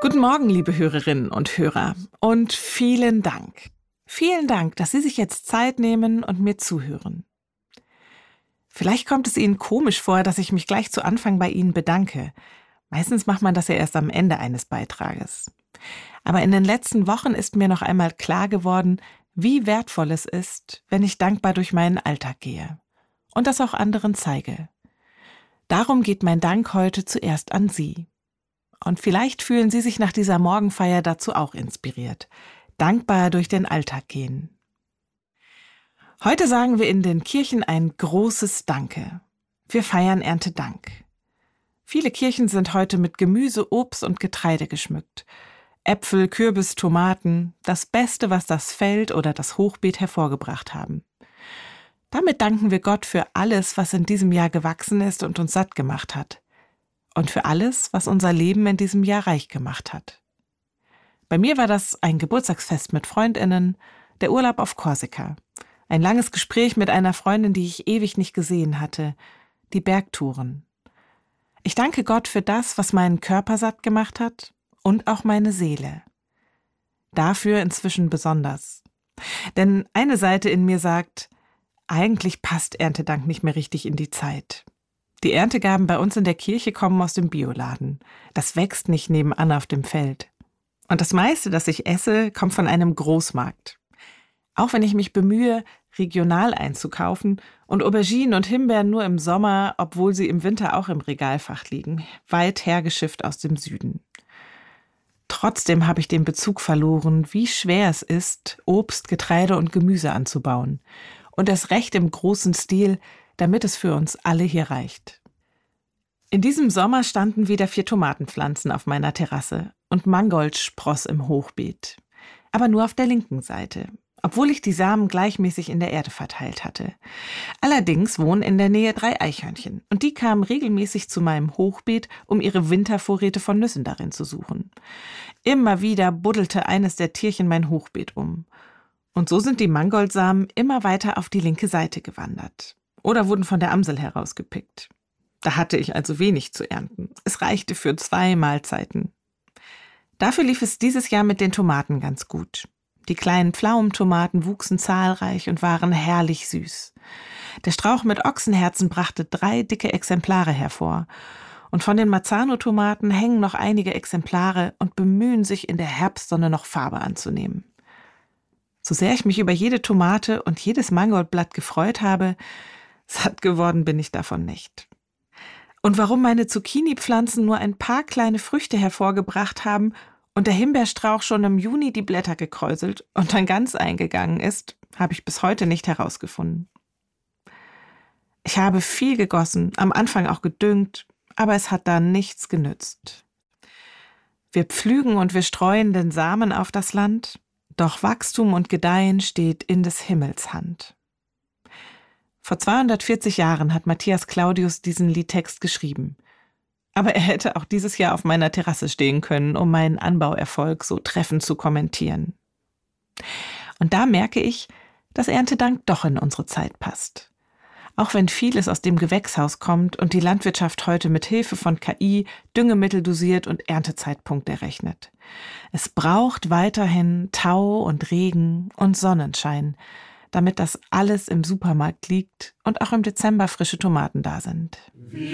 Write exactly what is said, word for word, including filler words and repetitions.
Guten Morgen, liebe Hörerinnen und Hörer, und vielen Dank. Vielen Dank, dass Sie sich jetzt Zeit nehmen und mir zuhören. Vielleicht kommt es Ihnen komisch vor, dass ich mich gleich zu Anfang bei Ihnen bedanke. Meistens macht man das ja erst am Ende eines Beitrages. Aber in den letzten Wochen ist mir noch einmal klar geworden, wie wertvoll es ist, wenn ich dankbar durch meinen Alltag gehe und das auch anderen zeige. Darum geht mein Dank heute zuerst an Sie. Und vielleicht fühlen Sie sich nach dieser Morgenfeier dazu auch inspiriert. Dankbar durch den Alltag gehen. Heute sagen wir in den Kirchen ein großes Danke. Wir feiern Erntedank. Viele Kirchen sind heute mit Gemüse, Obst und Getreide geschmückt. Äpfel, Kürbis, Tomaten, das Beste, was das Feld oder das Hochbeet hervorgebracht haben. Damit danken wir Gott für alles, was in diesem Jahr gewachsen ist und uns satt gemacht hat. Und für alles, was unser Leben in diesem Jahr reich gemacht hat. Bei mir war das ein Geburtstagsfest mit FreundInnen, der Urlaub auf Korsika, ein langes Gespräch mit einer Freundin, die ich ewig nicht gesehen hatte, die Bergtouren. Ich danke Gott für das, was meinen Körper satt gemacht hat und auch meine Seele. Dafür inzwischen besonders. Denn eine Seite in mir sagt, eigentlich passt Erntedank nicht mehr richtig in die Zeit. Die Erntegaben bei uns in der Kirche kommen aus dem Bioladen. Das wächst nicht nebenan auf dem Feld. Und das meiste, das ich esse, kommt von einem Großmarkt. Auch wenn ich mich bemühe, regional einzukaufen und Auberginen und Himbeeren nur im Sommer, obwohl sie im Winter auch im Regalfach liegen, weit hergeschifft aus dem Süden. Trotzdem habe ich den Bezug verloren, wie schwer es ist, Obst, Getreide und Gemüse anzubauen. Und erst recht im großen Stil, damit es für uns alle hier reicht. In diesem Sommer standen wieder vier Tomatenpflanzen auf meiner Terrasse und Mangold spross im Hochbeet. Aber nur auf der linken Seite, obwohl ich die Samen gleichmäßig in der Erde verteilt hatte. Allerdings wohnen in der Nähe drei Eichhörnchen und die kamen regelmäßig zu meinem Hochbeet, um ihre Wintervorräte von Nüssen darin zu suchen. Immer wieder buddelte eines der Tierchen mein Hochbeet um. Und so sind die Mangoldsamen immer weiter auf die linke Seite gewandert. Oder wurden von der Amsel herausgepickt. Da hatte ich also wenig zu ernten. Es reichte für zwei Mahlzeiten. Dafür lief es dieses Jahr mit den Tomaten ganz gut. Die kleinen Pflaumentomaten wuchsen zahlreich und waren herrlich süß. Der Strauch mit Ochsenherzen brachte drei dicke Exemplare hervor. Und von den Marzano-Tomaten hängen noch einige Exemplare und bemühen sich, in der Herbstsonne noch Farbe anzunehmen. So sehr ich mich über jede Tomate und jedes Mangoldblatt gefreut habe, satt geworden bin ich davon nicht. Und warum meine Zucchini-Pflanzen nur ein paar kleine Früchte hervorgebracht haben und der Himbeerstrauch schon im Juni die Blätter gekräuselt und dann ganz eingegangen ist, habe ich bis heute nicht herausgefunden. Ich habe viel gegossen, am Anfang auch gedüngt, aber es hat da nichts genützt. Wir pflügen und wir streuen den Samen auf das Land, doch Wachstum und Gedeihen steht in des Himmels Hand. Vor zweihundertvierzig Jahren hat Matthias Claudius diesen Liedtext geschrieben. Aber er hätte auch dieses Jahr auf meiner Terrasse stehen können, um meinen Anbauerfolg so treffend zu kommentieren. Und da merke ich, dass Erntedank doch in unsere Zeit passt. Auch wenn vieles aus dem Gewächshaus kommt und die Landwirtschaft heute mit Hilfe von K I Düngemittel dosiert und Erntezeitpunkte errechnet. Es braucht weiterhin Tau und Regen und Sonnenschein, damit das alles im Supermarkt liegt und auch im Dezember frische Tomaten da sind.